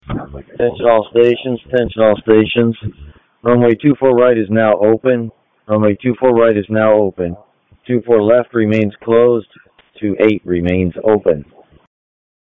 Attention all stations, attention all stations. Runway 24 right is now open. Runway 24 right is now open. 24 left remains closed. 28 remains open.